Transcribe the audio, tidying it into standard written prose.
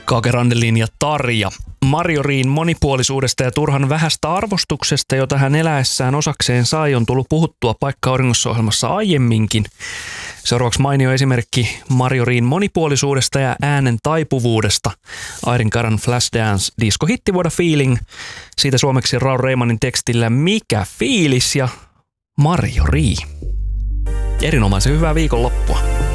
Kakerandelin ja Tarja. Marjoriin monipuolisuudesta ja turhan vähästä arvostuksesta, jota hän eläessään osakseen sai, on tullut puhuttua Paikka auringossa -ohjelmassa aiemminkin. Seuraavaksi mainio esimerkki Marjoriin monipuolisuudesta ja äänen taipuvuudesta. Airin Karan Flashdance diskohitti What a Feeling. Siitä suomeksi Raul Reimanin tekstillä Mikä fiilis ja Marjorie. Erinomaisen hyvää viikonloppua.